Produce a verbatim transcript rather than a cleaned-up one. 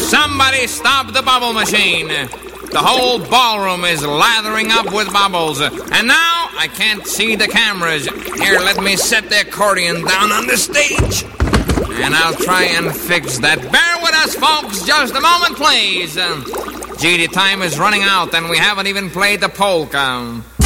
Somebody stop the bubble machine. The whole ballroom is lathering up with bubbles. And now I can't see the cameras. Here, let me set the accordion down on the stage. And I'll try and fix that. Bear with us, folks. Just a moment, please. Uh, gee, the time is running out, and we haven't even played the polka.